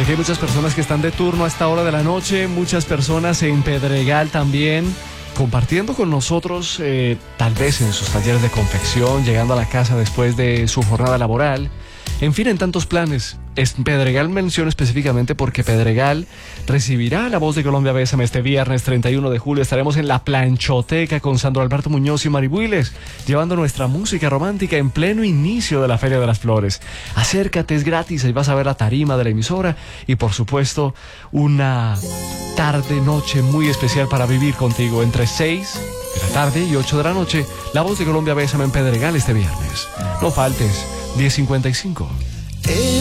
Aquí hay muchas personas que están de turno a esta hora de la noche, muchas personas en Pedregal también, compartiendo con nosotros, tal vez en sus talleres de confección, llegando a la casa después de su jornada laboral. En fin, en tantos planes. Pedregal menciono específicamente porque Pedregal recibirá La Voz de Colombia Bésame este viernes 31 de julio. Estaremos en la Planchoteca con Sandro Alberto Muñoz y Mari Builes, llevando nuestra música romántica en pleno inicio de la Feria de las Flores. Acércate, es gratis, y vas a ver la tarima de la emisora y por supuesto una tarde-noche muy especial para vivir contigo entre 6 de la tarde y 8 de la noche. La Voz de Colombia Bésame en Pedregal este viernes. No faltes, 10:55.